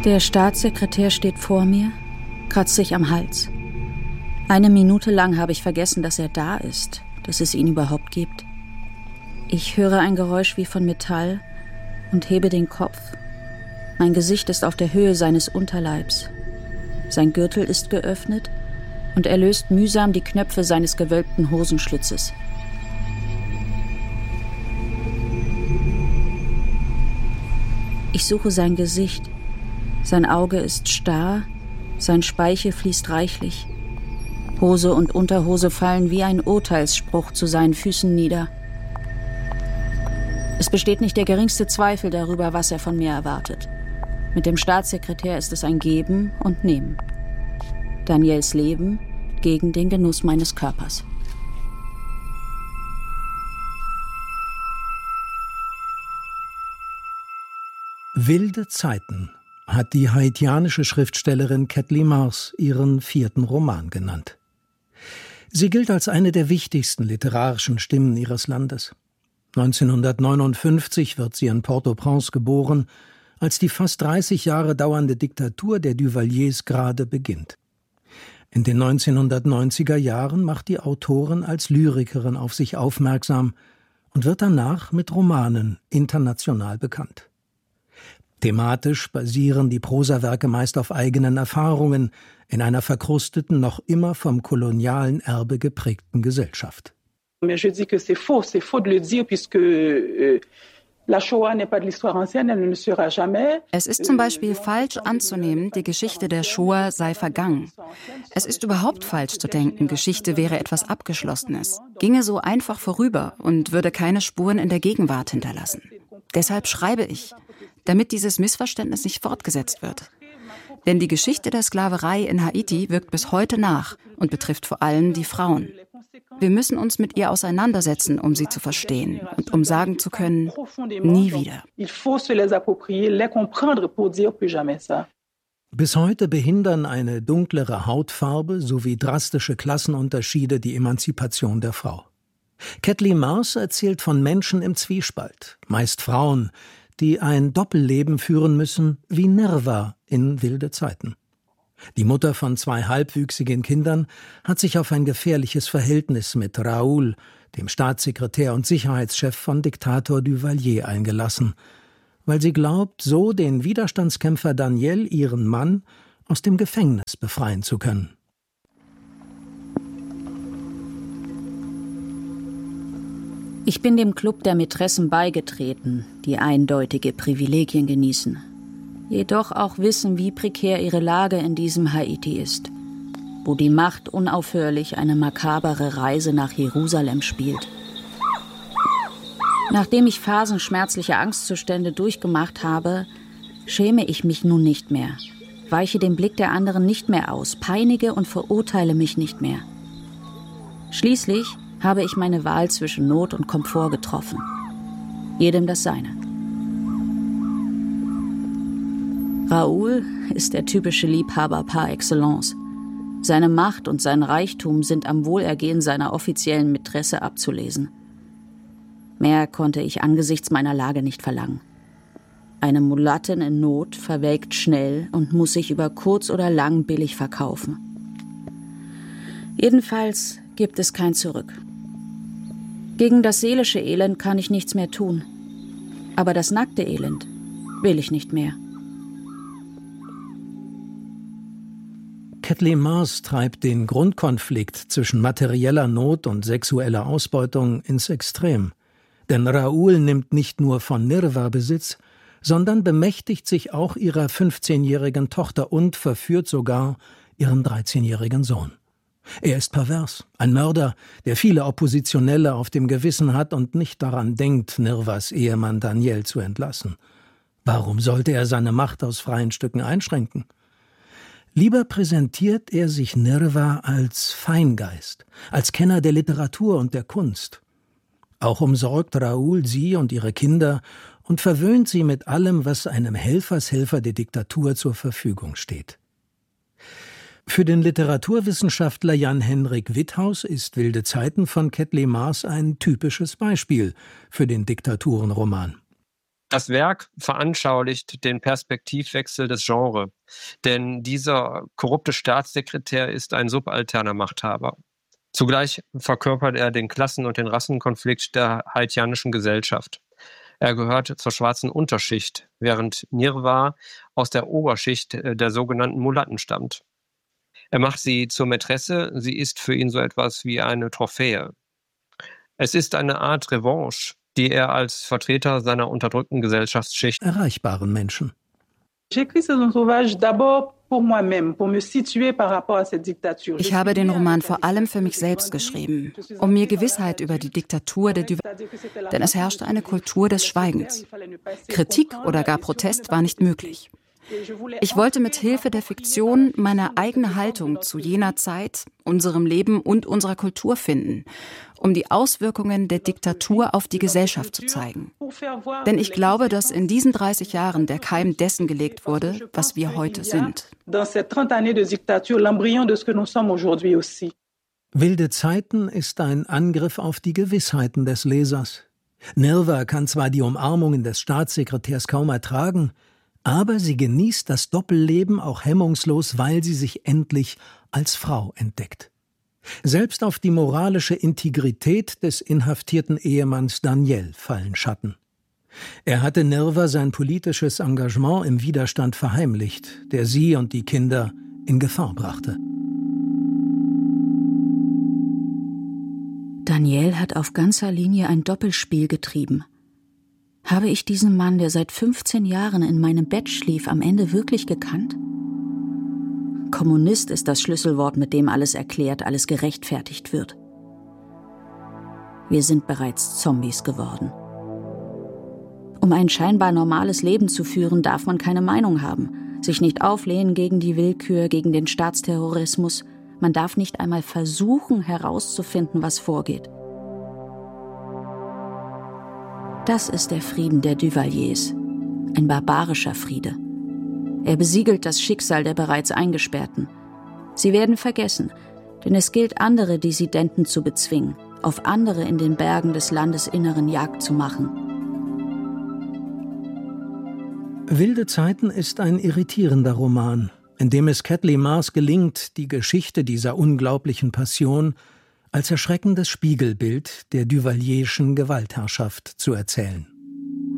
Der Staatssekretär steht vor mir, kratzt sich am Hals. Eine Minute lang habe ich vergessen, dass er da ist, dass es ihn überhaupt gibt. Ich höre ein Geräusch wie von Metall und hebe den Kopf. Mein Gesicht ist auf der Höhe seines Unterleibs. Sein Gürtel ist geöffnet und er löst mühsam die Knöpfe seines gewölbten Hosenschlitzes. Ich suche sein Gesicht. Sein Auge ist starr, sein Speichel fließt reichlich. Hose und Unterhose fallen wie ein Urteilsspruch zu seinen Füßen nieder. Es besteht nicht der geringste Zweifel darüber, was er von mir erwartet. Mit dem Staatssekretär ist es ein Geben und Nehmen. Daniels Leben gegen den Genuss meines Körpers. Wilde Zeiten hat die haitianische Schriftstellerin Kathleen Mars ihren 4. Roman genannt. Sie gilt als eine der wichtigsten literarischen Stimmen ihres Landes. 1959 wird sie in Port-au-Prince geboren, als die fast 30 Jahre dauernde Diktatur der Duvaliers gerade beginnt. In den 1990er Jahren macht die Autorin als Lyrikerin auf sich aufmerksam und wird danach mit Romanen international bekannt. Thematisch basieren die Prosawerke meist auf eigenen Erfahrungen in einer verkrusteten, noch immer vom kolonialen Erbe geprägten Gesellschaft. Mais je dis que c'est faux de le dire puisque la Shoah n'est pas de l'histoire ancienne, elle ne le sera jamais. Es ist zum Beispiel falsch anzunehmen, die Geschichte der Shoah sei vergangen. Es ist überhaupt falsch zu denken, Geschichte wäre etwas Abgeschlossenes, ginge so einfach vorüber und würde keine Spuren in der Gegenwart hinterlassen. Deshalb schreibe ich, damit dieses Missverständnis nicht fortgesetzt wird. Denn die Geschichte der Sklaverei in Haiti wirkt bis heute nach und betrifft vor allem die Frauen. Wir müssen uns mit ihr auseinandersetzen, um sie zu verstehen und um sagen zu können, nie wieder. Bis heute behindern eine dunklere Hautfarbe sowie drastische Klassenunterschiede die Emanzipation der Frau. Kathleen Mars erzählt von Menschen im Zwiespalt, meist Frauen, die ein Doppelleben führen müssen wie Nerva in Wilde Zeiten. Die Mutter von 2 halbwüchsigen Kindern hat sich auf ein gefährliches Verhältnis mit Raoul, dem Staatssekretär und Sicherheitschef von Diktator Duvalier, eingelassen, weil sie glaubt, so den Widerstandskämpfer Daniel, ihren Mann, aus dem Gefängnis befreien zu können. Ich bin dem Club der Mätressen beigetreten, die eindeutige Privilegien genießen. Jedoch auch wissen, wie prekär ihre Lage in diesem Haiti ist, wo die Macht unaufhörlich eine makabere Reise nach Jerusalem spielt. Nachdem ich Phasen schmerzlicher Angstzustände durchgemacht habe, schäme ich mich nun nicht mehr, weiche dem Blick der anderen nicht mehr aus, peinige und verurteile mich nicht mehr. Schließlich habe ich meine Wahl zwischen Not und Komfort getroffen. Jedem das Seine. Raoul ist der typische Liebhaber par excellence. Seine Macht und sein Reichtum sind am Wohlergehen seiner offiziellen Mätresse abzulesen. Mehr konnte ich angesichts meiner Lage nicht verlangen. Eine Mulattin in Not verwelkt schnell und muss sich über kurz oder lang billig verkaufen. Jedenfalls gibt es kein Zurück. Gegen das seelische Elend kann ich nichts mehr tun. Aber das nackte Elend will ich nicht mehr. Kathleen Mars treibt den Grundkonflikt zwischen materieller Not und sexueller Ausbeutung ins Extrem. Denn Raoul nimmt nicht nur von Nerva Besitz, sondern bemächtigt sich auch ihrer 15-jährigen Tochter und verführt sogar ihren 13-jährigen Sohn. Er ist pervers, ein Mörder, der viele Oppositionelle auf dem Gewissen hat und nicht daran denkt, Nervas Ehemann Daniel zu entlassen. Warum sollte er seine Macht aus freien Stücken einschränken? Lieber präsentiert er sich Nerva als Feingeist, als Kenner der Literatur und der Kunst. Auch umsorgt Raoul sie und ihre Kinder und verwöhnt sie mit allem, was einem Helfershelfer der Diktatur zur Verfügung steht. Für den Literaturwissenschaftler Jan-Henrik Witthaus ist Wilde Zeiten von Kathleen Mars ein typisches Beispiel für den Diktaturenroman. Das Werk veranschaulicht den Perspektivwechsel des Genres, denn dieser korrupte Staatssekretär ist ein subalterner Machthaber. Zugleich verkörpert er den Klassen- und den Rassenkonflikt der haitianischen Gesellschaft. Er gehört zur schwarzen Unterschicht, während Nirva aus der Oberschicht der sogenannten Mulatten stammt. Er macht sie zur Mätresse, sie ist für ihn so etwas wie eine Trophäe. Es ist eine Art Revanche, die er als Vertreter seiner unterdrückten Gesellschaftsschicht erreichbaren Menschen. Ich habe den Roman vor allem für mich selbst geschrieben, um mir Gewissheit über die Diktatur der Duvaliers, denn es herrschte eine Kultur des Schweigens. Kritik oder gar Protest war nicht möglich. Ich wollte mit Hilfe der Fiktion meine eigene Haltung zu jener Zeit, unserem Leben und unserer Kultur finden, um die Auswirkungen der Diktatur auf die Gesellschaft zu zeigen. Denn ich glaube, dass in diesen 30 Jahren der Keim dessen gelegt wurde, was wir heute sind. Wilde Zeiten ist ein Angriff auf die Gewissheiten des Lesers. Nirva kann zwar die Umarmungen des Staatssekretärs kaum ertragen, aber sie genießt das Doppelleben auch hemmungslos, weil sie sich endlich als Frau entdeckt. Selbst auf die moralische Integrität des inhaftierten Ehemanns Daniel fallen Schatten. Er hatte Nirva sein politisches Engagement im Widerstand verheimlicht, der sie und die Kinder in Gefahr brachte. Daniel hat auf ganzer Linie ein Doppelspiel getrieben. Habe ich diesen Mann, der seit 15 Jahren in meinem Bett schlief, am Ende wirklich gekannt? Kommunist ist das Schlüsselwort, mit dem alles erklärt, alles gerechtfertigt wird. Wir sind bereits Zombies geworden. Um ein scheinbar normales Leben zu führen, darf man keine Meinung haben, sich nicht auflehnen gegen die Willkür, gegen den Staatsterrorismus. Man darf nicht einmal versuchen, herauszufinden, was vorgeht. Das ist der Frieden der Duvaliers, ein barbarischer Friede. Er besiegelt das Schicksal der bereits Eingesperrten. Sie werden vergessen, denn es gilt, andere Dissidenten zu bezwingen, auf andere in den Bergen des Landesinneren Jagd zu machen. Wilde Zeiten ist ein irritierender Roman, in dem es Kathleen Mars gelingt, die Geschichte dieser unglaublichen Passion als erschreckendes Spiegelbild der duvalierschen Gewaltherrschaft zu erzählen.